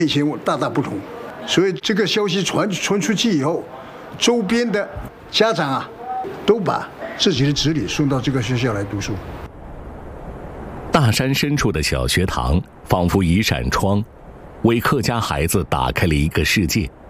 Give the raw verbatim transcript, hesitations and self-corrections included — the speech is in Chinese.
以前大大不同。所以这个消息传传出去以后，周边的家长啊，都把自己的子女送到这个学校来读书。 大山深处的小学堂仿佛一扇窗，为客家孩子打开了一个世界。